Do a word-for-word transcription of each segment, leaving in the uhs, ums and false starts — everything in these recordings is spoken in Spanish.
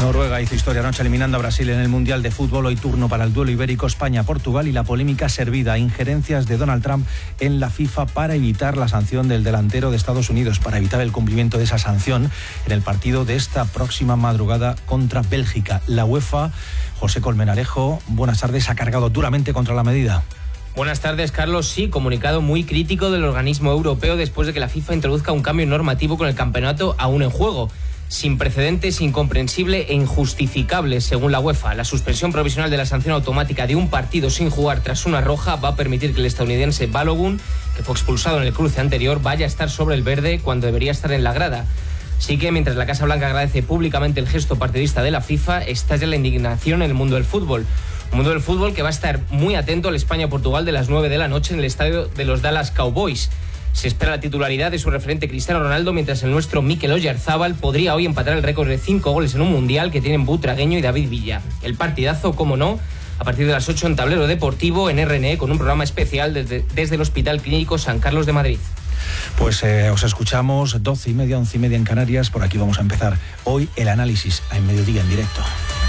Noruega hizo historia anoche eliminando a Brasil en el Mundial de Fútbol. Hoy turno para el duelo ibérico España-Portugal y la polémica servida. Injerencias de Donald Trump en la FIFA para evitar la sanción del delantero de Estados Unidos, para evitar el cumplimiento de esa sanción en el partido de esta próxima madrugada contra Bélgica. La UEFA, José Colmenarejo, buenas tardes, ha cargado duramente contra la medida. Buenas tardes, Carlos. Sí, comunicado muy crítico del organismo europeo después de que la FIFA introduzca un cambio normativo con el campeonato aún en juego. Sin precedentes, incomprensible e injustificable, según la UEFA. La suspensión provisional de la sanción automática de un partido sin jugar tras una roja va a permitir que el estadounidense Balogun, que fue expulsado en el cruce anterior, vaya a estar sobre el verde cuando debería estar en la grada. Así que, mientras la Casa Blanca agradece públicamente el gesto partidista de la FIFA, estalla la indignación en el mundo del fútbol. Un mundo del fútbol que va a estar muy atento al España-Portugal de las nueve de la noche en el estadio de los Dallas Cowboys. Se espera la titularidad de su referente Cristiano Ronaldo, mientras el nuestro Mikel Oyarzabal podría hoy empatar el récord de cinco goles en un mundial que tienen Butragueño y David Villa. El partidazo, como no, a partir de las ocho en Tablero Deportivo, en R N E, con un programa especial desde, desde el Hospital Clínico San Carlos de Madrid. Pues eh, os escuchamos doce y media, once y media en Canarias. Por aquí vamos a empezar hoy el análisis en mediodía en directo.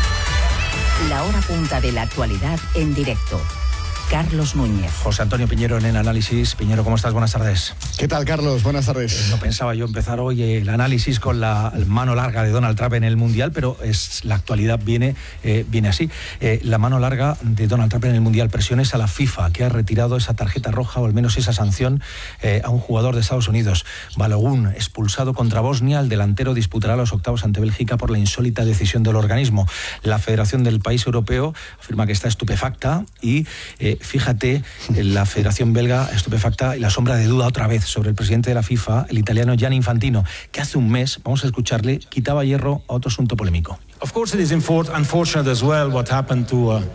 La hora punta de la actualidad en directo. Carlos Núñez. José Antonio Piñero en el análisis. Piñero, ¿cómo estás? Buenas tardes. ¿Qué tal, Carlos? Buenas tardes. No pensaba yo empezar hoy el análisis con la mano larga de Donald Trump en el Mundial, pero es la actualidad viene, eh, viene así. Eh, la mano larga de Donald Trump en el Mundial. Presiones a la FIFA, que ha retirado esa tarjeta roja o al menos esa sanción eh, a un jugador de Estados Unidos. Balogun, expulsado contra Bosnia. El delantero disputará los octavos ante Bélgica por la insólita decisión del organismo. La Federación del país europeo afirma que está estupefacta y eh, fíjate, la Federación Belga estupefacta y la sombra de duda otra vez sobre el presidente de la FIFA, el italiano Gianni Infantino, que hace un mes, vamos a escucharle, quitaba hierro a otro asunto polémico. Of course it is unfortunate as well what happened to uh,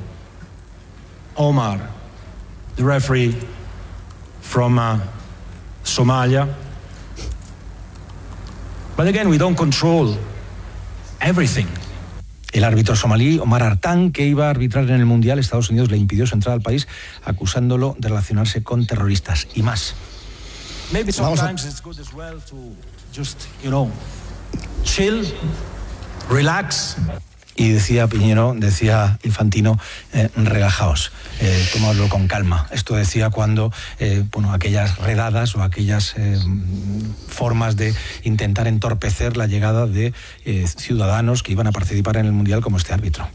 Omar, the referee from uh, Somalia. But again, we don't control everything. El árbitro somalí, Omar Artan, que iba a arbitrar en el Mundial, Estados Unidos le impidió su entrada al país, acusándolo de relacionarse con terroristas y más. Maybe sometimes it's good as well to just, you know, chill, relax. Y decía Piñero, decía Infantino, eh, relajaos, eh, tomadlo con calma. Esto decía cuando, eh, bueno, aquellas redadas o aquellas eh, formas de intentar entorpecer la llegada de eh, ciudadanos que iban a participar en el Mundial como este árbitro.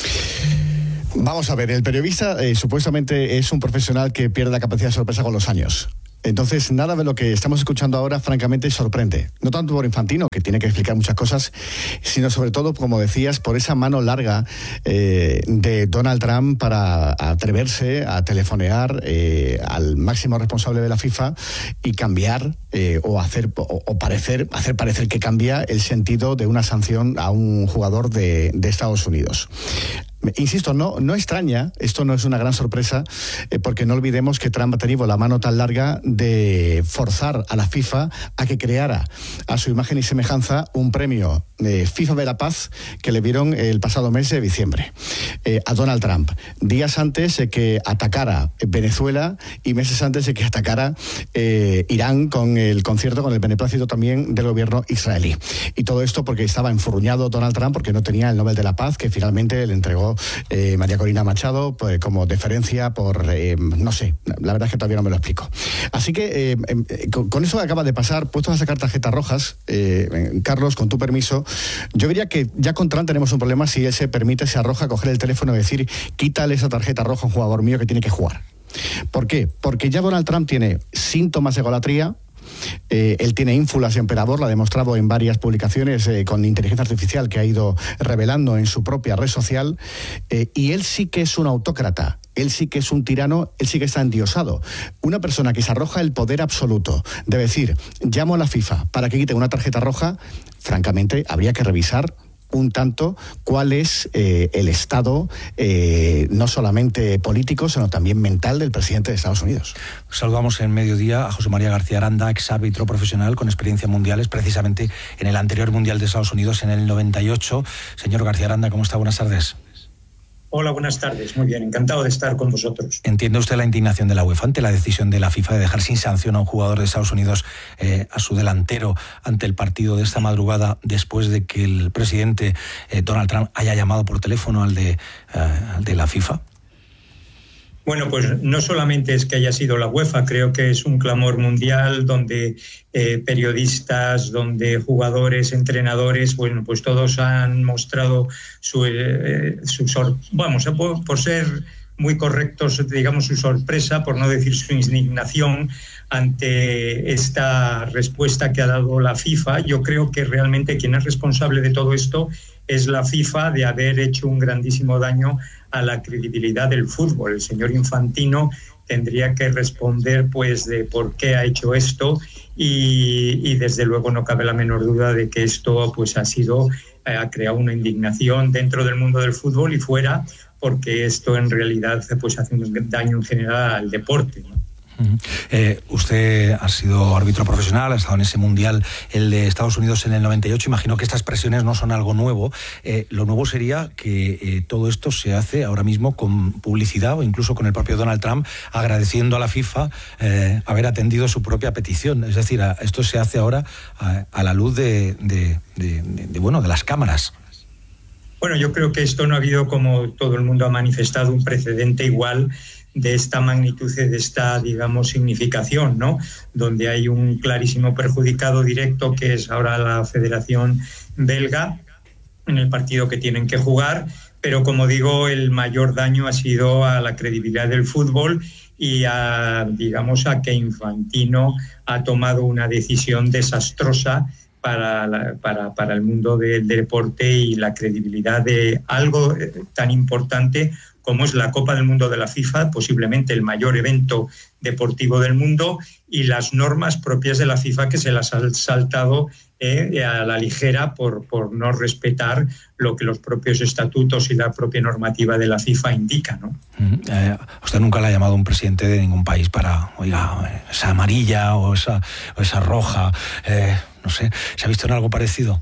Vamos a ver, el periodista eh, supuestamente es un profesional que pierde la capacidad de sorpresa con los años. Entonces, nada de lo que estamos escuchando ahora, francamente, sorprende. No tanto por Infantino, que tiene que explicar muchas cosas, sino sobre todo, como decías, por esa mano larga eh, de Donald Trump para atreverse a telefonear eh, al máximo responsable de la FIFA y cambiar eh, o hacer o, o parecer hacer parecer que cambia el sentido de una sanción a un jugador de, de Estados Unidos. Insisto, no, no extraña, esto no es una gran sorpresa, eh, porque no olvidemos que Trump ha tenido la mano tan larga de forzar a la FIFA a que creara a su imagen y semejanza un premio eh, FIFA de la Paz que le dieron el pasado mes de diciembre eh, a Donald Trump, días antes de que atacara Venezuela y meses antes de que atacara eh, Irán con el concierto, con el beneplácito también del gobierno israelí. Y todo esto porque estaba enfurruñado Donald Trump porque no tenía el Nobel de la Paz que finalmente le entregó Eh, María Corina Machado, pues, como deferencia por, eh, no sé, la verdad es que todavía no me lo explico. Así que eh, eh, con, con eso que acaba de pasar, puestos a sacar tarjetas rojas, eh, Carlos, con tu permiso, yo diría que ya con Trump tenemos un problema si él se permite, se arroja a coger el teléfono y decir, quítale esa tarjeta roja a un jugador mío que tiene que jugar. ¿Por qué? Porque ya Donald Trump tiene síntomas de egolatría. Eh, él tiene ínfulas de emperador, lo ha demostrado en varias publicaciones eh, con inteligencia artificial que ha ido revelando en su propia red social, eh, y él sí que es un autócrata. Él sí que es un tirano, él sí que está endiosado. Una persona que se arroja el poder absoluto de decir, llamo a la FIFA para que quite una tarjeta roja, francamente habría que revisar un tanto cuál es eh, el estado eh, no solamente político, sino también mental del presidente de Estados Unidos. Saludamos en mediodía a José María García Aranda, exárbitro profesional con experiencia en mundiales, precisamente en el anterior Mundial de Estados Unidos en el noventa y ocho. Señor García Aranda, ¿cómo está? Buenas tardes. Hola, buenas tardes. Muy bien, encantado de estar con vosotros. ¿Entiende usted la indignación de la UEFA ante la decisión de la FIFA de dejar sin sanción a un jugador de Estados Unidos, eh, a su delantero, ante el partido de esta madrugada, después de que el presidente eh, Donald Trump haya llamado por teléfono al de, eh, al de la FIFA? Bueno, pues no solamente es que haya sido la UEFA, creo que es un clamor mundial donde eh, periodistas, donde jugadores, entrenadores, bueno, pues todos han mostrado su, eh, su sor- vamos, por, por ser muy correctos, digamos, su sorpresa, por no decir su indignación ante esta respuesta que ha dado la FIFA. Yo creo que realmente quien es responsable de todo esto es la FIFA, de haber hecho un grandísimo daño a la credibilidad del fútbol. El señor Infantino tendría que responder pues de por qué ha hecho esto y, y desde luego no cabe la menor duda de que esto pues ha sido, eh, ha creado una indignación dentro del mundo del fútbol y fuera, porque esto en realidad pues hace un daño en general al deporte, ¿no? Uh-huh. Eh, usted ha sido árbitro profesional, ha estado en ese mundial, el de Estados Unidos en el noventa y ocho. Imagino que estas presiones no son algo nuevo. Eh, lo nuevo sería que eh, todo esto se hace ahora mismo con publicidad o incluso con el propio Donald Trump agradeciendo a la FIFA eh, haber atendido su propia petición. Es decir, a, esto se hace ahora a, a la luz de, de, de, de, de, bueno, de las cámaras. Bueno, yo creo que esto no ha habido, como todo el mundo ha manifestado, un precedente igual de esta magnitud y de esta, digamos, significación, ¿no? Donde hay un clarísimo perjudicado directo, que es ahora la Federación Belga, en el partido que tienen que jugar, pero como digo, el mayor daño ha sido a la credibilidad del fútbol y a, digamos, a que Infantino ha tomado una decisión desastrosa para, la, para, para el mundo del deporte y la credibilidad de algo tan importante como es la Copa del Mundo de la FIFA, posiblemente el mayor evento deportivo del mundo, y las normas propias de la FIFA que se las han saltado eh, a la ligera por, por no respetar lo que los propios estatutos y la propia normativa de la FIFA indican, ¿no? Eh, usted nunca le ha llamado a un presidente de ningún país para, oiga, esa amarilla o esa, o esa roja, eh, no sé, ¿se ha visto en algo parecido?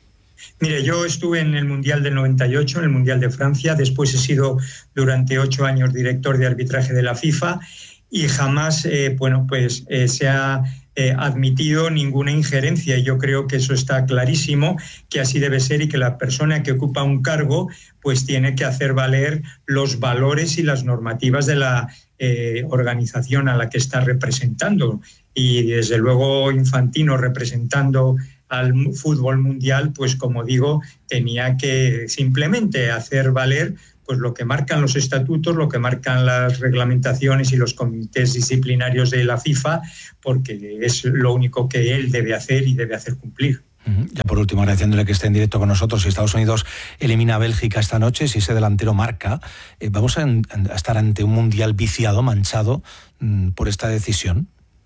Mire, yo estuve en el Mundial del noventa y ocho, en el Mundial de Francia, después he sido durante ocho años director de arbitraje de la FIFA y jamás, eh, bueno, pues eh, se ha eh, admitido ninguna injerencia. Y yo creo que eso está clarísimo, que así debe ser y que la persona que ocupa un cargo pues tiene que hacer valer los valores y las normativas de la eh, organización a la que está representando. Y desde luego Infantino representando al fútbol mundial, pues como digo, tenía que simplemente hacer valer pues lo que marcan los estatutos, lo que marcan las reglamentaciones y los comités disciplinarios de la FIFA, porque es lo único que él debe hacer y debe hacer cumplir. Ya por último, agradeciéndole que esté en directo con nosotros. Si Estados Unidos elimina a Bélgica esta noche, si ese delantero marca, eh, ¿vamos a, en, a estar ante un mundial viciado, manchado mmm, por esta decisión?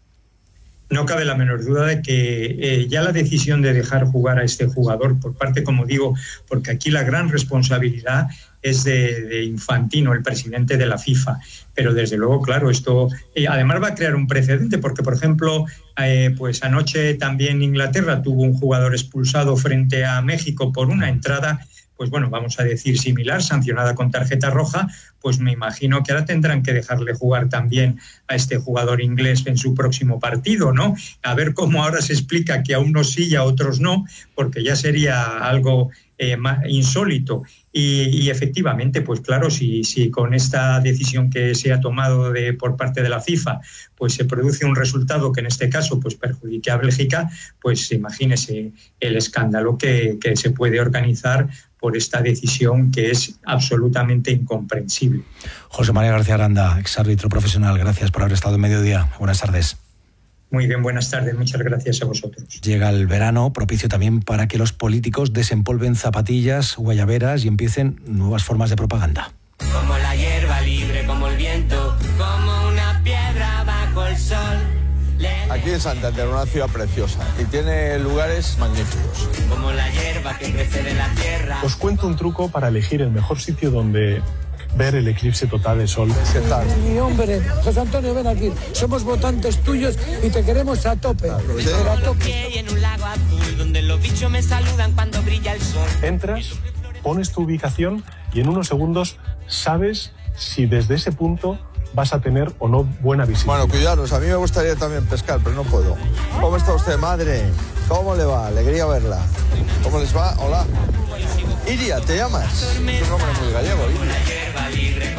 No cabe la menor duda de que eh, ya la decisión de dejar jugar a este jugador por parte, como digo, porque aquí la gran responsabilidad es de, de Infantino, el presidente de la FIFA. Pero desde luego, claro, esto eh, además va a crear un precedente, porque, por ejemplo, eh, pues anoche también Inglaterra tuvo un jugador expulsado frente a México por una entrada, pues bueno, vamos a decir similar, sancionada con tarjeta roja. Pues me imagino que ahora tendrán que dejarle jugar también a este jugador inglés en su próximo partido, ¿no? A ver cómo ahora se explica que a unos sí y a otros no, porque ya sería algo eh, más insólito. Y, y efectivamente, pues claro, si, si con esta decisión que se ha tomado de, por parte de la FIFA, pues se produce un resultado que en este caso pues perjudique a Bélgica, pues imagínese el escándalo que, que se puede organizar por esta decisión que es absolutamente incomprensible. José María García Aranda, exárbitro profesional, gracias por haber estado en Mediodía. Buenas tardes. Muy bien, buenas tardes, muchas gracias a vosotros. Llega el verano, propicio también para que los políticos desempolven zapatillas, guayaberas y empiecen nuevas formas de propaganda. Como la hierba libre, como el viento, como una piedra bajo el sol. Aquí en Santander, una ciudad preciosa y tiene lugares magníficos. Como la hierba que crece de la tierra. Os cuento un truco para elegir el mejor sitio donde ver el eclipse total de sol. ¿Qué tal? Mi hombre, José Antonio, ven aquí. Somos votantes tuyos y te queremos a tope. Claro, sí. Pero a tope. Y en un lago azul donde los bichos me saludan cuando brilla el sol. Entras, pones tu ubicación y en unos segundos sabes si desde ese punto vas a tener o no buena visibilidad. Bueno, cuidaros, a mí me gustaría también pescar, pero no puedo. ¿Cómo está usted, madre? ¿Cómo le va? Alegría verla. ¿Cómo les va? Hola. Iria, ¿te llamas? Es un nombre muy gallego, Iria.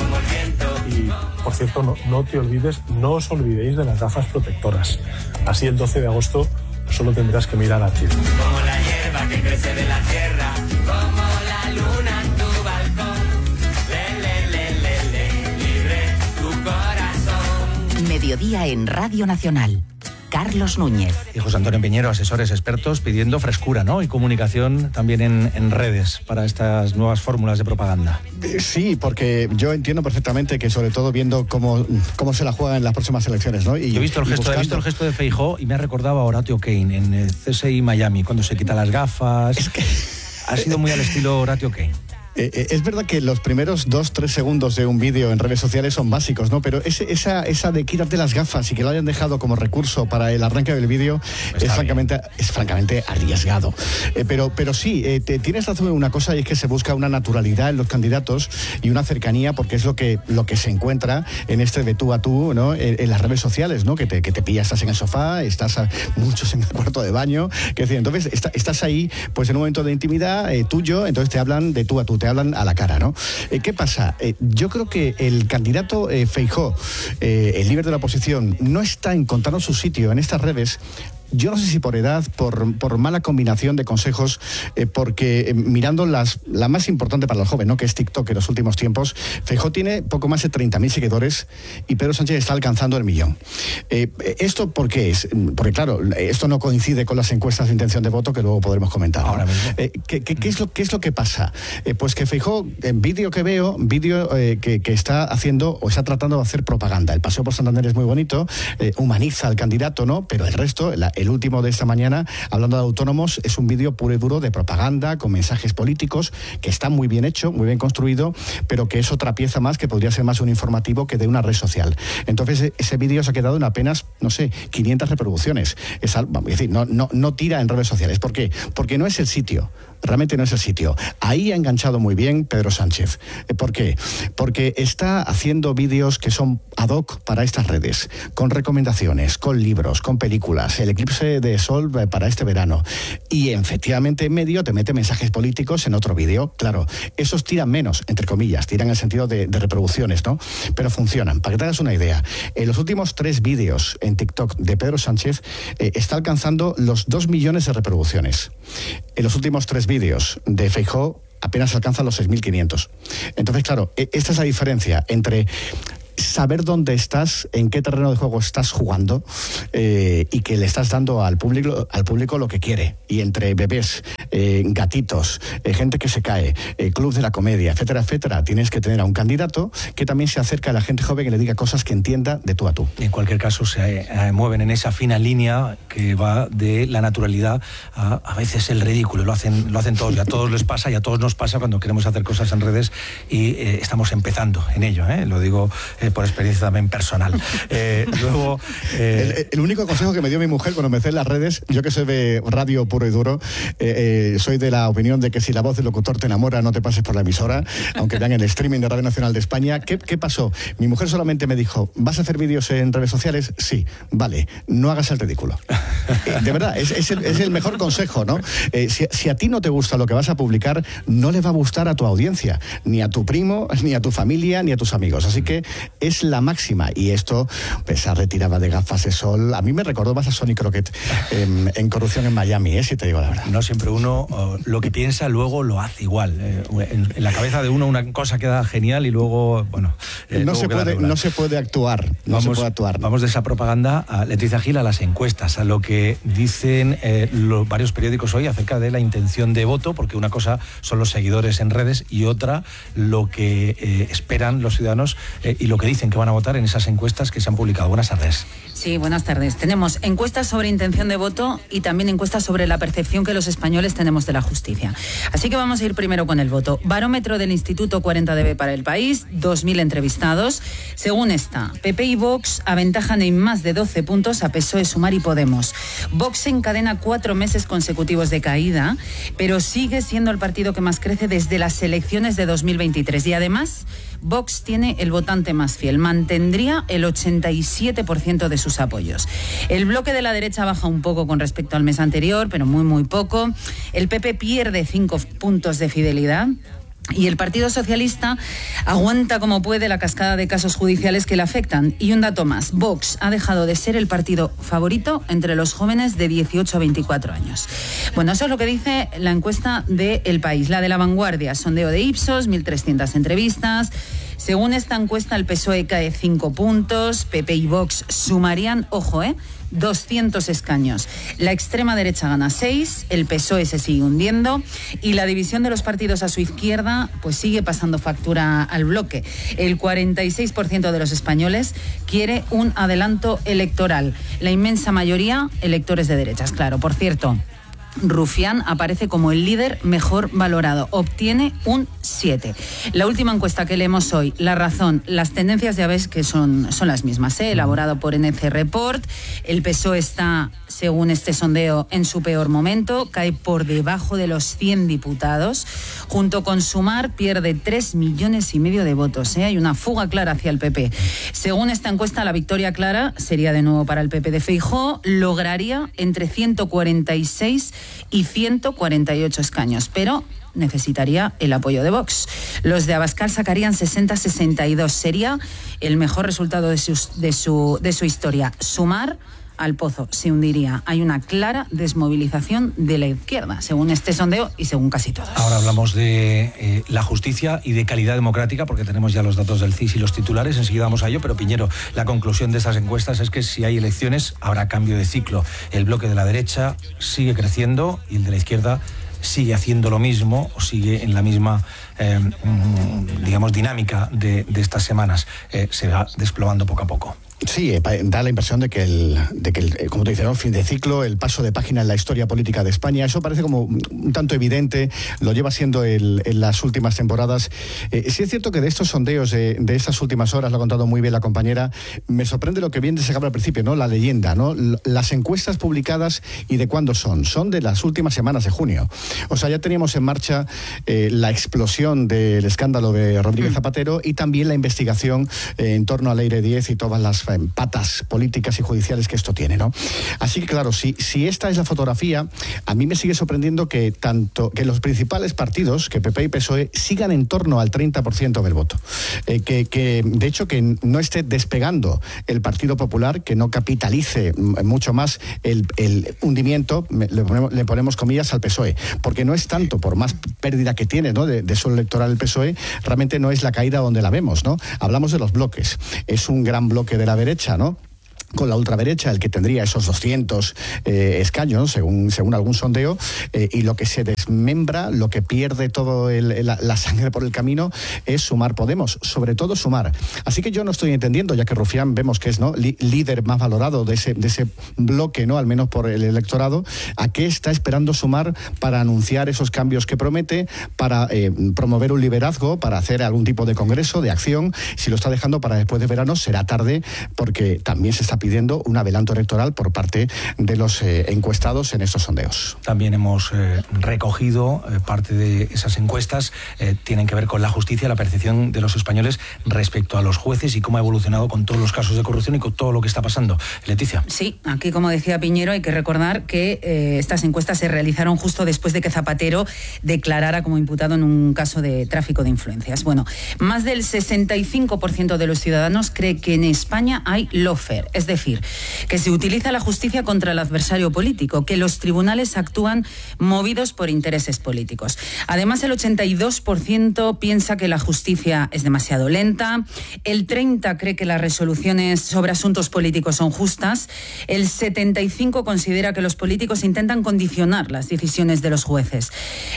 Y, por cierto, no, no te olvides, no os olvidéis de las gafas protectoras. Así el doce de agosto solo tendrás que mirar a ti. Como la hierba que crece de la tierra, como la luna en tu balcón. Le, le, le, le, le, libre tu corazón. Mediodía en Radio Nacional. Carlos Núñez. Y José Antonio Piñero, asesores expertos pidiendo frescura, ¿no? Y comunicación también en, en redes para estas nuevas fórmulas de propaganda. Sí, porque yo entiendo perfectamente que, sobre todo viendo cómo, cómo se la juegan en las próximas elecciones, ¿no? Y, yo he visto el gesto, buscando... he visto el gesto de Feijóo y me ha recordado a Horatio Kane en el C S I Miami, cuando se quita las gafas. Es que... Ha sido muy al estilo Horatio Kane. Eh, es verdad que los primeros dos, tres segundos de un vídeo en redes sociales son básicos, ¿no? Pero ese, esa, esa de quitarte las gafas y que lo hayan dejado como recurso para el arranque del vídeo es francamente, es francamente arriesgado. Eh, pero, pero sí, eh, te, tienes razón en una cosa, y es que se busca una naturalidad en los candidatos y una cercanía, porque es lo que, lo que se encuentra en este de tú a tú, ¿no? En, en las redes sociales, ¿no? Que te, que te pillas, estás en el sofá, estás a, muchos en el cuarto de baño, que decir, entonces está, estás ahí pues en un momento de intimidad eh, tuyo, entonces te hablan de tú a tú, te hablan a la cara, ¿no? Eh, ¿Qué pasa? Eh, yo creo que el candidato eh, Feijóo, eh, el líder de la oposición, no está encontrando su sitio en estas redes. Yo no sé si por edad, por, por mala combinación de consejos, eh, porque eh, mirando las, la más importante para los jóvenes, ¿no? Que es TikTok en los últimos tiempos, Feijóo tiene poco más de treinta mil seguidores y Pedro Sánchez está alcanzando el millón. Eh, ¿Esto por qué es? Porque claro, esto no coincide con las encuestas de intención de voto que luego podremos comentar, ¿no? Ahora mismo. Eh, ¿qué, qué, qué, es lo, ¿Qué es lo que pasa? Eh, pues que Feijóo, en vídeo que veo, vídeo eh, que, que está haciendo o está tratando de hacer propaganda. El paseo por Santander es muy bonito, eh, humaniza al candidato, ¿no? Pero el resto, la, el último de esta mañana, hablando de autónomos, es un vídeo puro y duro de propaganda con mensajes políticos que está muy bien hecho, muy bien construido, pero que es otra pieza más que podría ser más un informativo que de una red social. Entonces ese vídeo se ha quedado en apenas, no sé, quinientas reproducciones. Es, vamos a decir, no, no, no tira en redes sociales. ¿Por qué? Porque no es el sitio. Realmente no es el sitio. Ahí ha enganchado muy bien Pedro Sánchez. ¿Por qué? Porque está haciendo vídeos que son ad hoc para estas redes, con recomendaciones, con libros, con películas, el eclipse de sol para este verano. Y efectivamente en medio te mete mensajes políticos en otro vídeo. Claro, esos tiran menos, entre comillas, tiran en el sentido de, de reproducciones, ¿no? Pero funcionan. Para que te hagas una idea, en los últimos tres vídeos en TikTok de Pedro Sánchez eh, está alcanzando los dos millones de reproducciones. En los últimos tres vídeos vídeos de Feijóo apenas alcanzan los seis mil quinientos. Entonces, claro, esta es la diferencia entre saber dónde estás, en qué terreno de juego estás jugando eh, y que le estás dando al público, al público lo que quiere. Y entre bebés, eh, gatitos, eh, gente que se cae, eh, club de la comedia, etcétera, etcétera, tienes que tener a un candidato que también se acerque a la gente joven y le diga cosas que entienda de tú a tú. En cualquier caso, se eh, mueven en esa fina línea que va de la naturalidad a a veces el ridículo. Lo hacen, lo hacen todos, y a todos les pasa y a todos nos pasa cuando queremos hacer cosas en redes y eh, estamos empezando en ello, ¿eh? Lo digo eh, por experiencia también personal. Eh, luego, eh... el, el único consejo que me dio mi mujer cuando empecé en las redes, yo que soy de radio puro y duro, eh, eh, soy de la opinión de que si la voz del locutor te enamora, no te pases por la emisora, aunque vean el streaming de Radio Nacional de España. ¿Qué, qué pasó? Mi mujer solamente me dijo, ¿vas a hacer vídeos en redes sociales? Sí, vale, no hagas el ridículo. Eh, de verdad, es, es, el, es el mejor consejo, ¿no? Eh, si, si a ti no te gusta lo que vas a publicar, no le va a gustar a tu audiencia, ni a tu primo, ni a tu familia, ni a tus amigos. Así que es la máxima. Y esto, pues, se retiraba de gafas de sol. A mí me recordó más a Sonny Crockett en, en Corrupción en Miami, ¿eh? Si te digo la verdad. No siempre uno uh, lo que piensa luego lo hace igual. Eh, en, en la cabeza de uno una cosa queda genial y luego, bueno... Eh, no, luego se puede, no se puede actuar. No vamos, se puede actuar. Vamos de esa propaganda, a Leticia Gil, a las encuestas, a lo que dicen eh, los varios periódicos hoy acerca de la intención de voto, porque una cosa son los seguidores en redes y otra lo que eh, esperan los ciudadanos eh, y lo que dicen que van a votar en esas encuestas que se han publicado. Buenas tardes. Sí, buenas tardes. Tenemos encuestas sobre intención de voto y también encuestas sobre la percepción que los españoles tenemos de la justicia. Así que vamos a ir primero con el voto. Barómetro del Instituto cuarenta D B para el país, dos mil entrevistados. Según esta, P P y Vox aventajan en más de doce puntos a P S O E, Sumar y Podemos. Vox encadena cuatro meses consecutivos de caída, pero sigue siendo el partido que más crece desde las elecciones de dos mil veintitrés. Y además, Vox tiene el votante más fiel, mantendría el ochenta y siete por ciento de sus apoyos. El bloque de la derecha baja un poco con respecto al mes anterior, pero muy muy poco. El P P pierde cinco puntos de fidelidad. Y el Partido Socialista aguanta como puede la cascada de casos judiciales que le afectan. Y un dato más, Vox ha dejado de ser el partido favorito entre los jóvenes de dieciocho a veinticuatro años. Bueno, eso es lo que dice la encuesta de El País. La de La Vanguardia, sondeo de Ipsos, mil trescientas entrevistas. Según esta encuesta, el P S O E cae cinco puntos, P P y Vox sumarían, ojo, eh, doscientos escaños. La extrema derecha gana seis, el P S O E se sigue hundiendo y la división de los partidos a su izquierda pues sigue pasando factura al bloque. El cuarenta y seis por ciento de los españoles quiere un adelanto electoral. La inmensa mayoría, electores de derechas, claro. Por cierto, Rufián aparece como el líder mejor valorado, obtiene un siete. La última encuesta que leemos hoy, La Razón, las tendencias ya ves que son, son las mismas, ¿eh? Elaborado por N C Report. El P S O E está, según este sondeo, en su peor momento, cae por debajo de los cien diputados. Junto con Sumar pierde tres millones y medio de votos, ¿eh? Hay una fuga clara hacia el P P. Según esta encuesta, la victoria clara sería de nuevo para el P P de Feijóo, lograría entre ciento cuarenta y seis y ciento cuarenta y ocho escaños, pero necesitaría el apoyo de Vox. Los de Abascal sacarían sesenta a sesenta y dos. Sería el mejor resultado de, sus, de, su, de su historia. Sumar al pozo, se hundiría. Hay una clara desmovilización de la izquierda, según este sondeo y según casi todos. Ahora hablamos de eh, la justicia y de calidad democrática, porque tenemos ya los datos del C I S y los titulares, enseguida vamos a ello, pero Piñero, la conclusión de estas encuestas es que si hay elecciones habrá cambio de ciclo. El bloque de la derecha sigue creciendo y el de la izquierda sigue haciendo lo mismo o sigue en la misma, eh, digamos, dinámica de, de estas semanas. Eh, se va desplomando poco a poco. Sí, da la impresión de que, el, de que el, como te dice, ¿no? Fin de ciclo, el paso de página en la historia política de España, eso parece como un tanto evidente, lo lleva siendo el, en las últimas temporadas. Eh, sí es cierto que de estos sondeos de, de estas últimas horas, lo ha contado muy bien la compañera, me sorprende lo que bien destacaba al principio, ¿no? La leyenda, ¿no? Las encuestas publicadas y de cuándo son, son de las últimas semanas de junio. O sea, ya teníamos en marcha eh, la explosión del escándalo de Rodríguez Zapatero y también la investigación eh, en torno a Leire diez y todas las patas políticas y judiciales que esto tiene, ¿no? Así que claro, si, si esta es la fotografía, a mí me sigue sorprendiendo que tanto que los principales partidos, que P P y P S O E, sigan en torno al treinta por ciento del voto. Eh, que, que de hecho que no esté despegando el Partido Popular, que no capitalice mucho más el, el hundimiento, le ponemos, le ponemos comillas al P S O E, porque no es tanto por más pérdida que tiene, ¿no? de, de suelo electoral el P S O E, realmente no es la caída donde la vemos, ¿no? Hablamos de los bloques, es un gran bloque de la derecha, ¿no? Con la ultraderecha, el que tendría esos doscientos eh, escaños, según, según algún sondeo, eh, y lo que se desmembra, lo que pierde todo el, la, la sangre por el camino, es Sumar Podemos, sobre todo Sumar. Así que yo no estoy entendiendo, ya que Rufián vemos que es, ¿no?, Li, líder más valorado de ese, de ese bloque, ¿no?, al menos por el electorado, ¿a qué está esperando Sumar para anunciar esos cambios que promete, para eh, promover un liderazgo, para hacer algún tipo de congreso, de acción? Si lo está dejando para después de verano, será tarde, porque también se está pidiendo un adelanto electoral por parte de los eh, encuestados en estos sondeos. También hemos eh, recogido eh, parte de esas encuestas, eh, tienen que ver con la justicia, la percepción de los españoles respecto a los jueces y cómo ha evolucionado con todos los casos de corrupción y con todo lo que está pasando. Leticia. Sí, aquí, como decía Piñero, hay que recordar que eh, estas encuestas se realizaron justo después de que Zapatero declarara como imputado en un caso de tráfico de influencias. Bueno, más del sesenta y cinco por ciento de los ciudadanos cree que en España hay lawfare, es decir, decir, que se utiliza la justicia contra el adversario político, que los tribunales actúan movidos por intereses políticos. Además, el ochenta y dos por ciento piensa que la justicia es demasiado lenta, el treinta por ciento cree que las resoluciones sobre asuntos políticos son justas, el setenta y cinco por ciento considera que los políticos intentan condicionar las decisiones de los jueces.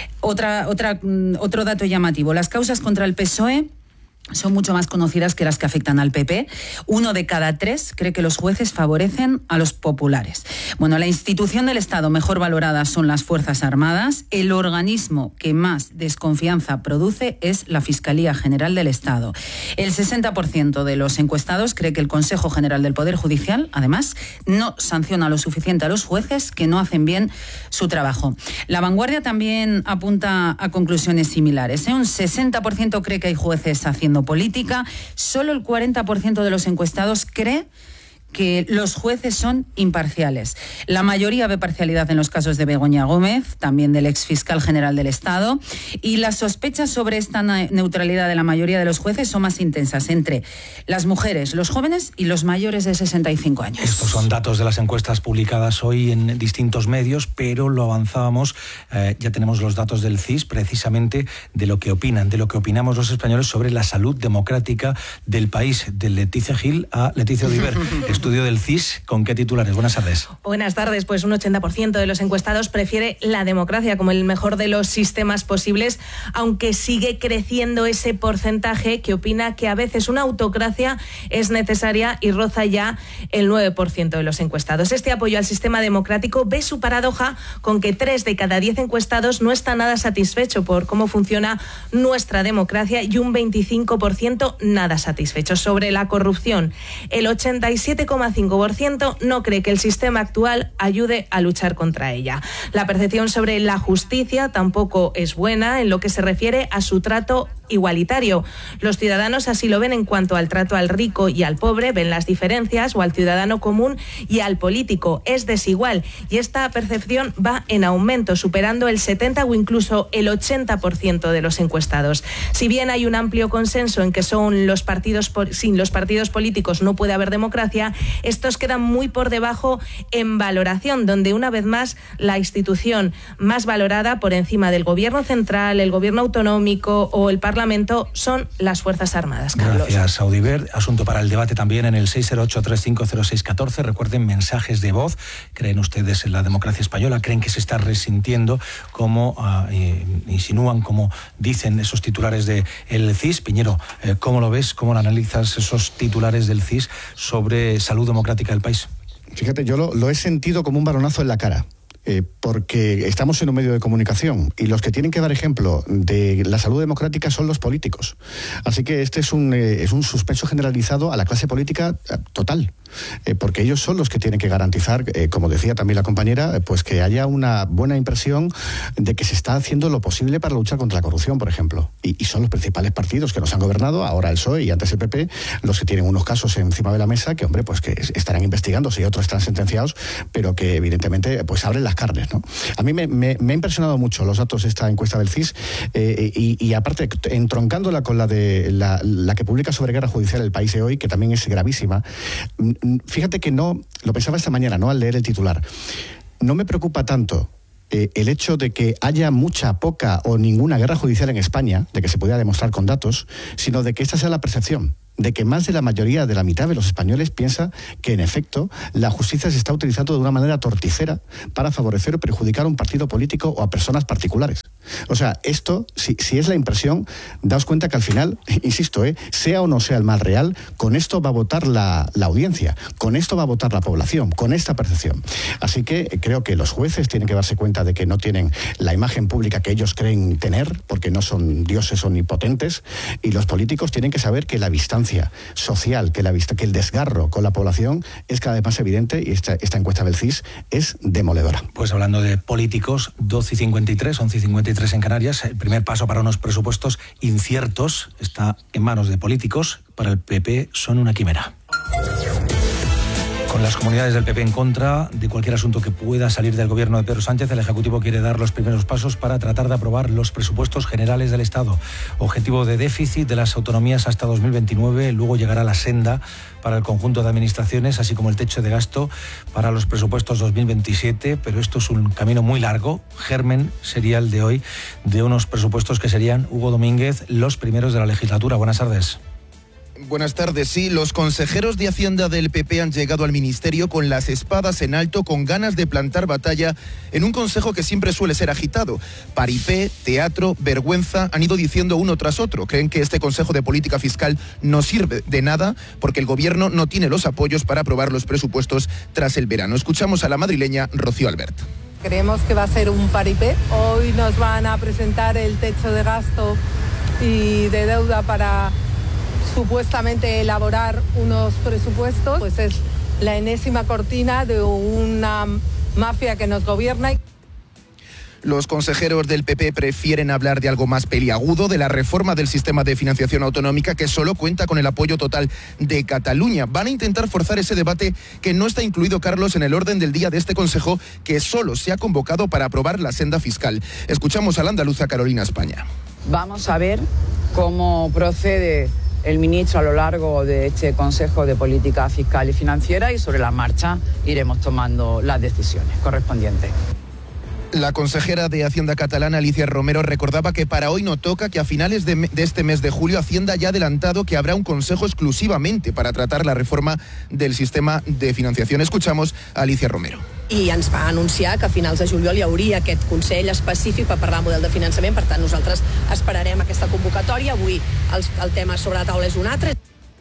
Otra, otra, otro dato llamativo, las causas contra el P S O E son mucho más conocidas que las que afectan al P P. Uno de cada tres cree que los jueces favorecen a los populares. Bueno, la institución del Estado mejor valorada son las Fuerzas Armadas. El organismo que más desconfianza produce es la Fiscalía General del Estado. El sesenta por ciento de los encuestados cree que el Consejo General del Poder Judicial, además, no sanciona lo suficiente a los jueces que no hacen bien su trabajo. La Vanguardia también apunta a conclusiones similares, ¿eh? Un sesenta por ciento cree que hay jueces haciendo haciendo política. Solo el cuarenta por ciento de los encuestados cree que los jueces son imparciales. La mayoría ve parcialidad en los casos de Begoña Gómez, también del exfiscal general del Estado, y las sospechas sobre esta neutralidad de la mayoría de los jueces son más intensas entre las mujeres, los jóvenes y los mayores de sesenta y cinco años. Estos son datos de las encuestas publicadas hoy en distintos medios, pero lo avanzábamos, eh, ya tenemos los datos del C I S, precisamente de lo que opinan, de lo que opinamos los españoles sobre la salud democrática del país, de Leticia Gil a Leticia Odiver. Estudio del C I S, ¿con qué titulares? Buenas tardes. Buenas tardes, pues un ochenta por ciento de los encuestados prefiere la democracia como el mejor de los sistemas posibles, aunque sigue creciendo ese porcentaje que opina que a veces una autocracia es necesaria y roza ya el nueve por ciento de los encuestados. Este apoyo al sistema democrático ve su paradoja con que tres de cada diez encuestados no está nada satisfecho por cómo funciona nuestra democracia y un veinticinco por ciento nada satisfecho. Sobre la corrupción, el ochenta y siete coma cinco por ciento no cree que el sistema actual ayude a luchar contra ella. La percepción sobre la justicia tampoco es buena en lo que se refiere a su trato igualitario. Los ciudadanos así lo ven en cuanto al trato al rico y al pobre, ven las diferencias, o al ciudadano común y al político. Es desigual y esta percepción va en aumento, superando el setenta o incluso el ochenta por ciento de los encuestados. Si bien hay un amplio consenso en que son los partidos, sin los partidos políticos no puede haber democracia, estos quedan muy por debajo en valoración, donde una vez más la institución más valorada por encima del gobierno central, el gobierno autonómico o el Parlamento son las Fuerzas Armadas. Carlos. Gracias, Audiver. Asunto para el debate también en el seis cero ocho, tres cinco cero, seis uno cuatro. Recuerden, mensajes de voz. ¿Creen ustedes en la democracia española? ¿Creen que se está resintiendo, como uh, eh, insinúan, como dicen esos titulares del C I S? Piñero, eh, ¿cómo lo ves? ¿Cómo lo analizas esos titulares del C I S sobre salud democrática del país? Fíjate, yo lo, lo he sentido como un balonazo en la cara. Eh, porque estamos en un medio de comunicación y los que tienen que dar ejemplo de la salud democrática son los políticos. Así que este es un, eh, es un suspenso generalizado a la clase política eh, total. Eh, porque ellos son los que tienen que garantizar, eh, como decía también la compañera, eh, pues que haya una buena impresión de que se está haciendo lo posible para luchar contra la corrupción, por ejemplo. Y, y son los principales partidos que nos han gobernado, ahora el P S O E y antes el P P, los que tienen unos casos encima de la mesa que, hombre, pues que estarán investigándose y otros están sentenciados, pero que evidentemente pues abren las carnes, ¿no? A mí me, me, me ha impresionado mucho los datos de esta encuesta del C I S eh, y, y aparte, entroncándola con la de la, la que publica sobre guerra judicial El País de hoy, que también es gravísima. Fíjate que no, lo pensaba esta mañana, ¿no?, al leer el titular. No me preocupa tanto eh, el hecho de que haya mucha, poca o ninguna guerra judicial en España, de que se pudiera demostrar con datos, sino de que esta sea la percepción, de que más de la mayoría, de la mitad de los españoles piensa que, en efecto, la justicia se está utilizando de una manera torticera para favorecer o perjudicar a un partido político o a personas particulares. O sea, esto, si, si es la impresión, daos cuenta que al final, insisto, ¿eh? sea o no sea el mal real, con esto va a votar la, la audiencia, con esto va a votar la población, con esta percepción. Así que creo que los jueces tienen que darse cuenta de que no tienen la imagen pública que ellos creen tener, porque no son dioses omnipotentes, y los políticos tienen que saber que la distancia social, que la vista, que el desgarro con la población es cada vez más evidente, y esta, esta encuesta del C I S es demoledora. Pues hablando de políticos, doce y cincuenta y tres, once y cincuenta y tres en Canarias, el primer paso para unos presupuestos inciertos está en manos de políticos. Para el P P son una quimera. Con las comunidades del P P en contra de cualquier asunto que pueda salir del gobierno de Pedro Sánchez, el Ejecutivo quiere dar los primeros pasos para tratar de aprobar los presupuestos generales del Estado. Objetivo de déficit de las autonomías hasta dos mil veintinueve, luego llegará la senda para el conjunto de administraciones, así como el techo de gasto para los presupuestos dos mil veintisiete, pero esto es un camino muy largo. Germen sería el de hoy de unos presupuestos que serían, Hugo Domínguez, los primeros de la legislatura. Buenas tardes. Buenas tardes. Sí, los consejeros de Hacienda del P P han llegado al Ministerio con las espadas en alto, con ganas de plantar batalla en un consejo que siempre suele ser agitado. Paripé, teatro, vergüenza, han ido diciendo uno tras otro. Creen que este Consejo de Política Fiscal no sirve de nada porque el Gobierno no tiene los apoyos para aprobar los presupuestos tras el verano. Escuchamos a la madrileña Rocío Albert. Creemos que va a ser un paripé. Hoy nos van a presentar el techo de gasto y de deuda para supuestamente elaborar unos presupuestos, pues es la enésima cortina de una mafia que nos gobierna. Los consejeros del P P prefieren hablar de algo más peliagudo, de la reforma del sistema de financiación autonómica que solo cuenta con el apoyo total de Cataluña. Van a intentar forzar ese debate que no está incluido, Carlos, en el orden del día de este Consejo, que solo se ha convocado para aprobar la senda fiscal. Escuchamos a la andaluza Carolina España. Vamos a ver cómo procede el ministro a lo largo de este Consejo de Política Fiscal y Financiera y sobre la marcha iremos tomando las decisiones correspondientes. La consejera de Hacienda catalana, Alicia Romero, recordaba que para hoy no toca, que a finales de, de este mes de julio Hacienda ya ha adelantado que habrá un consejo exclusivamente para tratar la reforma del sistema de financiación. Escuchamos a Alicia Romero. I ens va anunciar que a finals de juliol hi hauria aquest Consell específic per parlar del model de finançament. Per tant, nosaltres esperarem aquesta convocatòria. Avui el, el tema sobre la taula és un altre.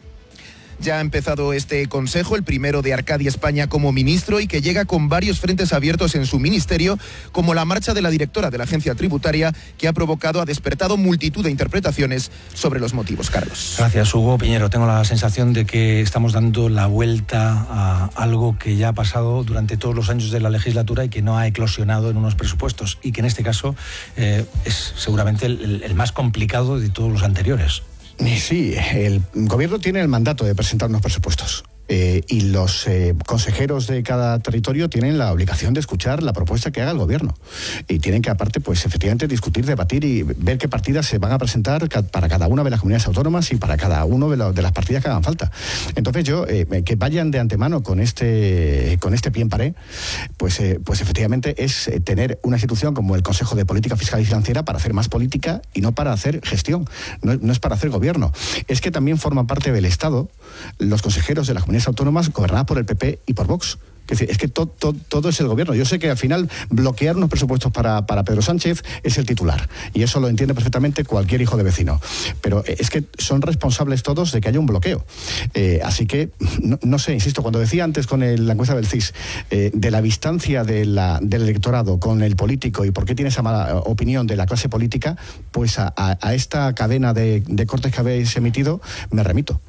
Ya ha empezado este consejo, el primero de Arcadia España como ministro, y que llega con varios frentes abiertos en su ministerio, como la marcha de la directora de la agencia tributaria, que ha provocado, ha despertado multitud de interpretaciones sobre los motivos. Carlos. Gracias, Hugo Piñero. Tengo la sensación de que estamos dando la vuelta a algo que ya ha pasado durante todos los años de la legislatura y que no ha eclosionado en unos presupuestos, y que en este caso eh, es seguramente el, el más complicado de todos los anteriores. Sí, el gobierno tiene el mandato de presentar unos presupuestos. Eh, y los eh, consejeros de cada territorio tienen la obligación de escuchar la propuesta que haga el gobierno. Y tienen que, aparte, pues efectivamente discutir, debatir y ver qué partidas se van a presentar para cada una de las comunidades autónomas y para cada una de, la, de las partidas que hagan falta. Entonces yo, eh, que vayan de antemano con este con este pie en pared, pues, eh, pues efectivamente es tener una institución como el Consejo de Política Fiscal y Financiera para hacer más política y no para hacer gestión, no, no es para hacer gobierno. Es que también forman parte del Estado los consejeros de las comunidades autónomas gobernadas por el P P y por Vox. Es decir, es que to, to, todo es el gobierno. Yo sé que al final bloquear unos presupuestos para, para Pedro Sánchez es el titular, y eso lo entiende perfectamente cualquier hijo de vecino, pero es que son responsables todos de que haya un bloqueo. Eh, así que, no, no sé, insisto, cuando decía antes con el, la encuesta del C I S, eh, de la distancia de la, del electorado con el político y por qué tiene esa mala opinión de la clase política, pues a, a, a esta cadena de, de cortes que habéis emitido me remito.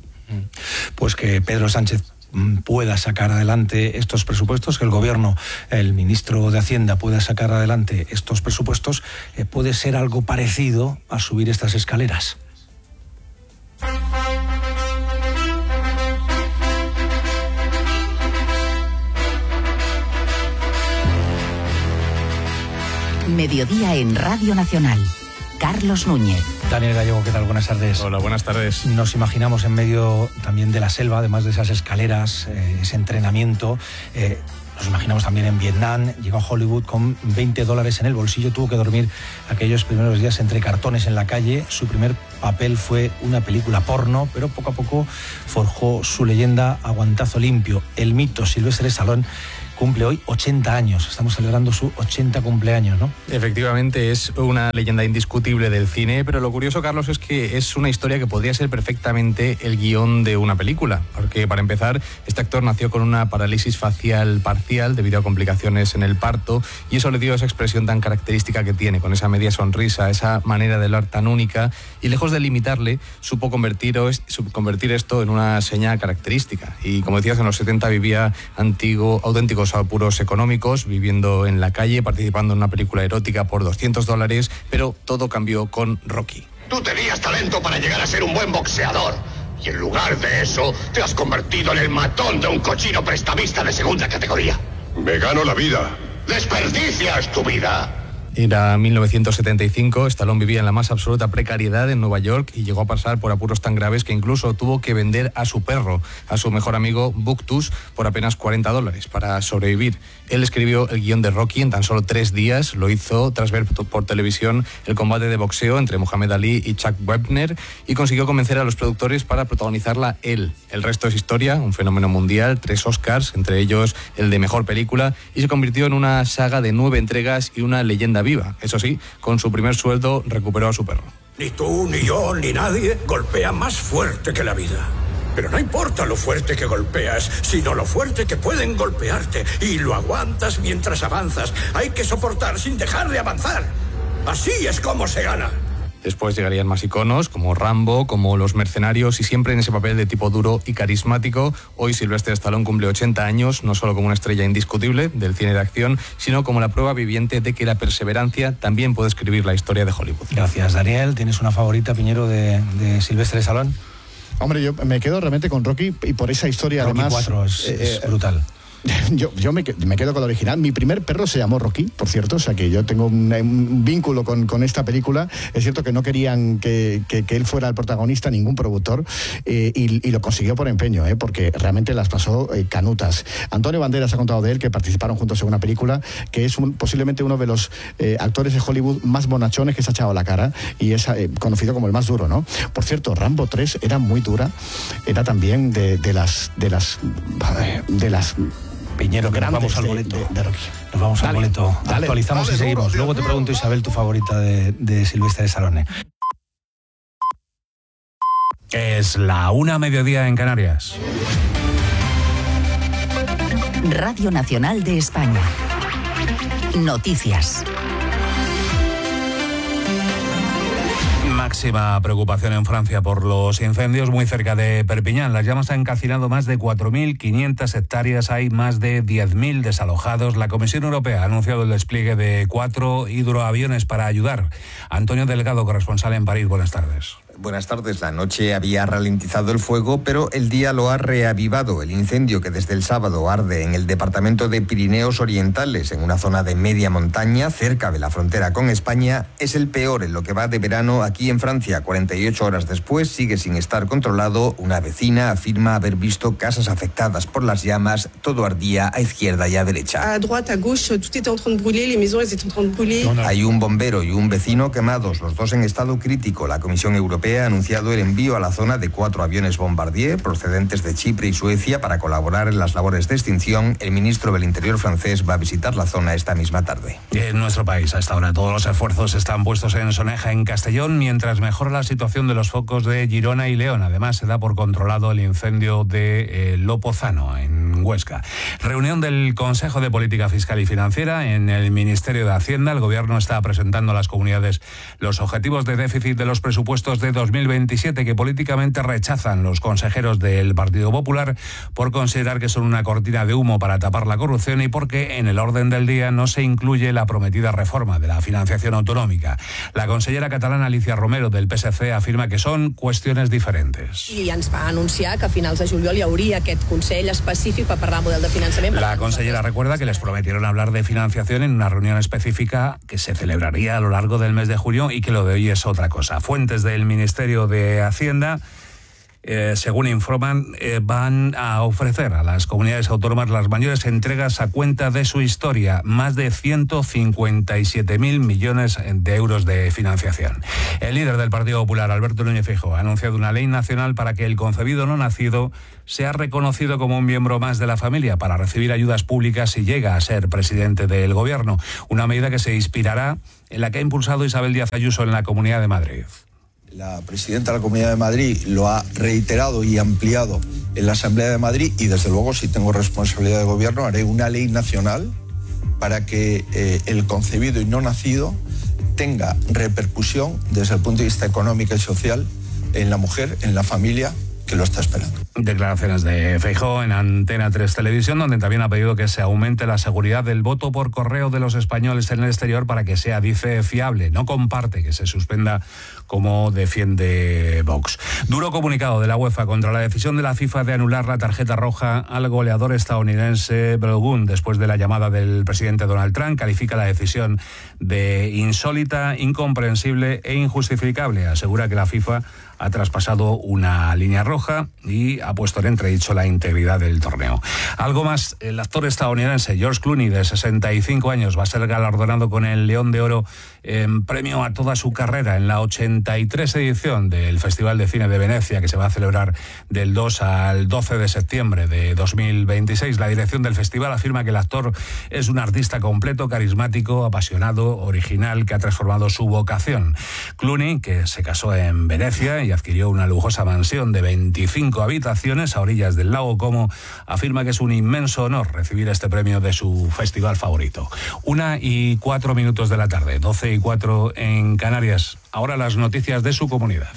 Pues que Pedro Sánchez pueda sacar adelante estos presupuestos, que el gobierno, el ministro de Hacienda pueda sacar adelante estos presupuestos, eh, puede ser algo parecido a subir estas escaleras. Mediodía en Radio Nacional. Carlos Núñez. Daniel Gallego, ¿qué tal? Buenas tardes. Hola, buenas tardes. Nos imaginamos en medio también de la selva, además de esas escaleras, eh, ese entrenamiento. Eh, nos imaginamos también en Vietnam. Llegó a Hollywood con veinte dólares en el bolsillo. Tuvo que dormir aquellos primeros días entre cartones en la calle. Su primer papel fue una película porno, pero poco a poco forjó su leyenda a guantazo limpio. El mito Sylvester Stallone cumple hoy ochenta años. Estamos celebrando su ochenta cumpleaños, ¿no? Efectivamente, es una leyenda indiscutible del cine, pero lo curioso, Carlos, es que es una historia que podría ser perfectamente el guión de una película, porque para empezar, este actor nació con una parálisis facial parcial debido a complicaciones en el parto, y eso le dio esa expresión tan característica que tiene, con esa media sonrisa, esa manera de hablar tan única, y lejos de limitarle, supo convertir, convertir esto en una seña característica. Y como decías, en los setenta vivía antiguo, auténticos apuros económicos, viviendo en la calle, participando en una película erótica por doscientos dólares, pero todo cambió con Rocky. Tú tenías talento para llegar a ser un buen boxeador, y en lugar de eso te has convertido en el matón de un cochino prestamista de segunda categoría. Me gano la vida. ¡Desperdicias tu vida! Era mil novecientos setenta y cinco, Stallone vivía en la más absoluta precariedad en Nueva York y llegó a pasar por apuros tan graves que incluso tuvo que vender a su perro, a su mejor amigo Buctus, por apenas cuarenta dólares para sobrevivir. Él escribió el guión de Rocky en tan solo tres días, lo hizo tras ver por televisión el combate de boxeo entre Muhammad Ali y Chuck Wepner y consiguió convencer a los productores para protagonizarla él. El resto es historia, un fenómeno mundial, tres Oscars, entre ellos el de mejor película, y se convirtió en una saga de nueve entregas y una leyenda viva. Eso sí, con su primer sueldo recuperó a su perro. Ni tú, ni yo, ni nadie golpea más fuerte que la vida. Pero no importa lo fuerte que golpeas, sino lo fuerte que pueden golpearte. Y lo aguantas mientras avanzas. Hay que soportar sin dejar de avanzar. Así es como se gana. Después llegarían más iconos como Rambo, como Los Mercenarios, y siempre en ese papel de tipo duro y carismático. Hoy Sylvester Stallone cumple ochenta años, no solo como una estrella indiscutible del cine de acción, sino como la prueba viviente de que la perseverancia también puede escribir la historia de Hollywood. Gracias, Daniel. ¿Tienes una favorita, Piñero, de, de Sylvester Stallone? Hombre, yo me quedo realmente con Rocky y por esa historia. Rocky además cuatro es, eh, es brutal. Yo, yo me, me quedo con la original. Mi primer perro se llamó Rocky, por cierto, o sea que yo tengo un, un vínculo con, con esta película. Es cierto que no querían que, que, que él fuera el protagonista, ningún productor, eh, y, y lo consiguió por empeño, eh, porque realmente las pasó eh, canutas. Antonio Banderas ha contado de él que participaron juntos en una película que es un, posiblemente uno de los eh, actores de Hollywood más bonachones que se ha echado a la cara y es eh, conocido como el más duro, ¿no? Por cierto, Rambo tres era muy dura, era también de, de las de las de las Piñero, que nos vamos al boleto. De, de, de Rocky. Nos vamos dale, al boleto. Dale, Actualizamos dale, y seguimos. duro, Luego te pregunto, Isabel, tu favorita de, de Sylvester Stallone. Es la una mediodía en Canarias. Radio Nacional de España. Noticias. Máxima preocupación en Francia por los incendios muy cerca de Perpiñán. Las llamas han calcinado más de cuatro mil quinientas hectáreas, hay más de diez mil desalojados. La Comisión Europea ha anunciado el despliegue de cuatro hidroaviones para ayudar. Antonio Delgado, corresponsal en París, buenas tardes. Buenas tardes. La noche había ralentizado el fuego, pero el día lo ha reavivado. El incendio que desde el sábado arde en el departamento de Pirineos Orientales, en una zona de media montaña, cerca de la frontera con España, es el peor en lo que va de verano aquí en Francia. cuarenta y ocho horas después sigue sin estar controlado. Una vecina afirma haber visto casas afectadas por las llamas. Todo ardía a izquierda y a derecha. A droite, a gauche, tout était en train de brûler, les maisons étaient en train de brûler. Hay un bombero y un vecino quemados, los dos en estado crítico. La Comisión Europea ha anunciado el envío a la zona de cuatro aviones Bombardier procedentes de Chipre y Suecia para colaborar en las labores de extinción. El ministro del Interior francés va a visitar la zona esta misma tarde. En nuestro país, a esta hora, todos los esfuerzos están puestos en Soneja, en Castellón, mientras mejora la situación de los focos de Girona y León. Además, se da por controlado el incendio de eh, Lopozano, en Huesca. Reunión del Consejo de Política Fiscal y Financiera en el Ministerio de Hacienda. El Gobierno está presentando a las comunidades los objetivos de déficit de los presupuestos de dos mil veintisiete que políticamente rechazan los consejeros del Partido Popular por considerar que son una cortina de humo para tapar la corrupción y porque en el orden del día no se incluye la prometida reforma de la financiación autonómica. La consellera catalana Alicia Romero del P S C afirma que son cuestiones diferentes. I ens va anunciar que a finals de juliol hi hauria aquest Consell específic per parlar del model de finançament. La consellera recuerda que les prometieron hablar de financiación en una reunión específica que se celebraría a lo largo del mes de junio y que lo de hoy es otra cosa. Fuentes del Ministerio de Hacienda, eh, según informan, eh, van a ofrecer a las comunidades autónomas las mayores entregas a cuenta de su historia, más de ciento cincuenta y siete mil millones de euros de financiación. El líder del Partido Popular, Alberto Núñez Feijóo, ha anunciado una ley nacional para que el concebido no nacido sea reconocido como un miembro más de la familia para recibir ayudas públicas si llega a ser presidente del Gobierno. Una medida que se inspirará en la que ha impulsado Isabel Díaz Ayuso en la Comunidad de Madrid. La presidenta de la Comunidad de Madrid lo ha reiterado y ampliado en la Asamblea de Madrid y desde luego, si tengo responsabilidad de gobierno, haré una ley nacional para que eh, el concebido y no nacido tenga repercusión desde el punto de vista económico y social en la mujer, en la familia que lo está esperando. Declaraciones de Feijóo en Antena tres Televisión, donde también ha pedido que se aumente la seguridad del voto por correo de los españoles en el exterior para que sea, dice, fiable. No comparte que se suspenda como defiende Vox. Duro comunicado de la UEFA contra la decisión de la FIFA de anular la tarjeta roja al goleador estadounidense Balogun después de la llamada del presidente Donald Trump. Califica la decisión de insólita, incomprensible e injustificable. Asegura que la FIFA ha traspasado una línea roja y ha puesto en entredicho la integridad del torneo. Algo más, el actor estadounidense George Clooney, de sesenta y cinco años, va a ser galardonado con el León de Oro en premio a toda su carrera en la ochenta y tres edición del Festival de Cine de Venecia, que se va a celebrar del dos al doce de septiembre de dos mil veintiséis. La dirección del festival afirma que el actor es un artista completo, carismático, apasionado, original, que ha transformado su vocación. Clooney, que se casó en Venecia y adquirió una lujosa mansión de veinticinco habitaciones a orillas del lago Como, afirma que es un inmenso honor recibir este premio de su festival favorito. Una y cuatro minutos de la tarde, doce y cuatro en Canarias. Ahora las noticias de su comunidad.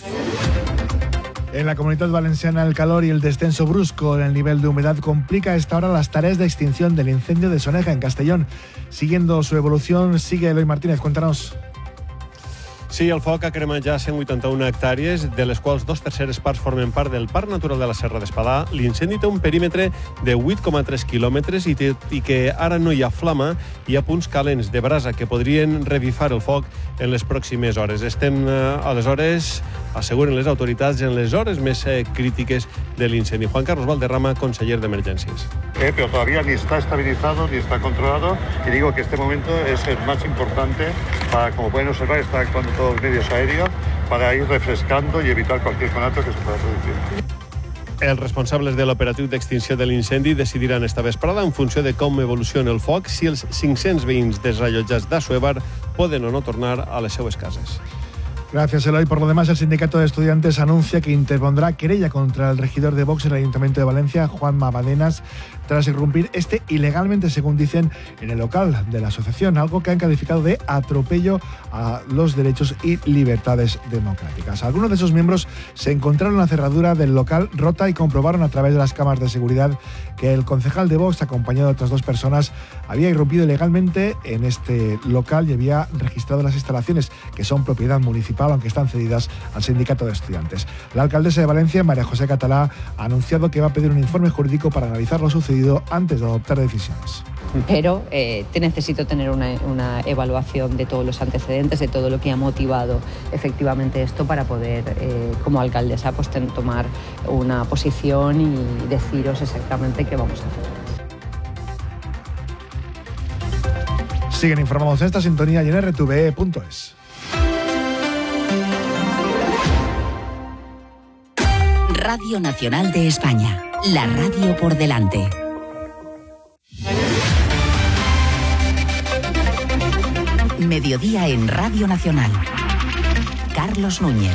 En la Comunitat Valenciana, el calor y el descenso brusco en el nivel de humedad complica a esta hora las tareas de extinción del incendio de Soneja, en Castellón. Siguiendo su evolución, sigue Eloy Martínez, cuéntanos. Sí, el foc ha cremat ja cent vuitanta-una hectàrees, de les quals dos terceres parts formen part del Parc Natural de la Serra d'Espadà. L'incendi té un perímetre de vuit coma tres quilòmetres i, té, i que ara no hi ha flama, hi ha punts calents de brasa que podrien revifar el foc en les pròximes hores. Estem, eh, aleshores, asseguren les autoritats, en les hores més eh, crítiques de l'incendi. Juan Carlos Valderrama, conseller d'Emergències. Eh, pero todavía ni está estabilizado ni está controlado, y digo que este momento es el más importante para, como pueden observar, está actuando todos los medios aéreos para ir refrescando y evitar cualquier conato que se pueda producir. Els responsables de l'operatiu d'extinció de l'incendi decidiran esta vesprada, en funció de com evoluciona el foc, si els cinc-cents veïns desallotjats d'Assuévar poden o no tornar a les seues cases. Gracias, Eloy. Por lo demás, el sindicato de estudiantes anuncia que interpondrá querella contra el regidor de Vox en el Ayuntamiento de Valencia, Juan Mabadenas, tras irrumpir este ilegalmente, según dicen, en el local de la asociación, algo que han calificado de atropello a los derechos y libertades democráticas. Algunos de esos miembros se encontraron la cerradura del local rota y comprobaron a través de las cámaras de seguridad que el concejal de Vox, acompañado de otras dos personas, había irrumpido ilegalmente en este local y había registrado las instalaciones, que son propiedad municipal, aunque están cedidas al sindicato de estudiantes. La alcaldesa de Valencia, María José Catalá, ha anunciado que va a pedir un informe jurídico para analizar lo sucedido antes de adoptar decisiones. Pero eh, te necesito tener una, una evaluación de todos los antecedentes, de todo lo que ha motivado efectivamente esto, para poder, eh, como alcaldesa, pues ten, tomar una posición y deciros exactamente qué vamos a hacer. Siguen informados en esta sintonía y en r t v e punto es. Radio Nacional de España, la radio por delante. Mediodía en Radio Nacional. Carlos Núñez.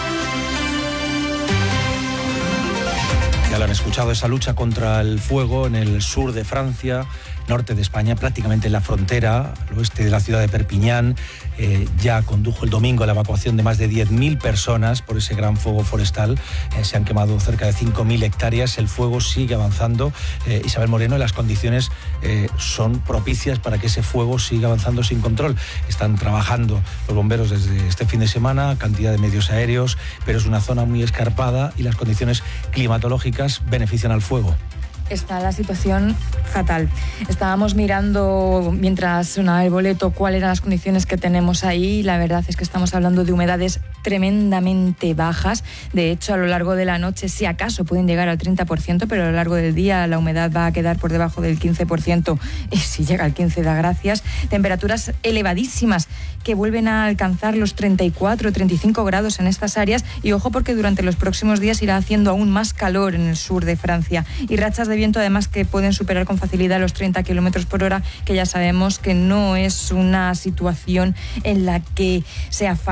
Ya lo han escuchado, esa lucha contra el fuego en el sur de Francia, norte de España, prácticamente en la frontera, al oeste de la ciudad de Perpiñán. Eh, ya condujo el domingo a la evacuación de más de diez mil personas por ese gran fuego forestal. Eh, se han quemado cerca de cinco mil hectáreas. El fuego sigue avanzando. Eh, Isabel Moreno, las condiciones eh, son propicias para que ese fuego siga avanzando sin control. Están trabajando los bomberos desde este fin de semana, cantidad de medios aéreos, pero es una zona muy escarpada y las condiciones climatológicas benefician al fuego. Está la situación fatal. Estábamos mirando, mientras sonaba el boleto, cuáles eran las condiciones que tenemos ahí. La verdad es que estamos hablando de humedades tremendamente bajas. De hecho, a lo largo de la noche, si acaso pueden llegar al treinta por ciento, pero a lo largo del día la humedad va a quedar por debajo del quince por ciento. Y si llega al quince por ciento, da gracias. Temperaturas elevadísimas que vuelven a alcanzar los treinta y cuatro, treinta y cinco grados en estas áreas. Y ojo, porque durante los próximos días irá haciendo aún más calor en el sur de Francia. Y rachas de viento, además, que pueden superar con facilidad los treinta kilómetros por hora, que ya sabemos que no es una situación en la que sea fácil